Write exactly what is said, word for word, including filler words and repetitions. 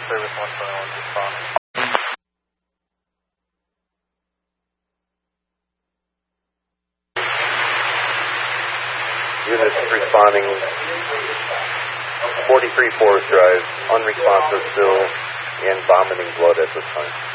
Service one twenty-one responding. Units responding, forty-three Forest Drive, unresponsive, still, and vomiting blood at this time.